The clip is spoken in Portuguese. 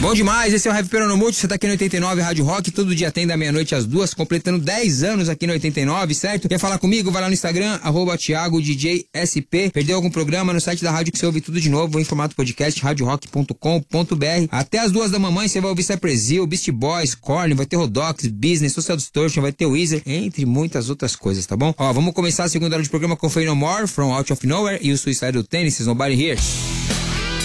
Bom demais, esse é o Heavy Peronomútil, você tá aqui no 89 Rádio Rock, todo dia tem da meia-noite às 2, completando 10 anos aqui no 89, certo? Quer falar comigo? Vai lá no Instagram, @ThiagoDJSP. Perdeu algum programa no site da rádio que você ouve tudo de novo, em formato podcast, radiorock.com.br. Até as 2 da mamãe você vai ouvir Cypress Hill, Beast Boys, Korn, vai ter Rodox, Business, Social Distortion, vai ter Weezer, entre muitas outras coisas, tá bom? Ó, vamos começar a segunda hora de programa com Faith No More, From Out of Nowhere e o Suicidal Tendencies, Nobody Here.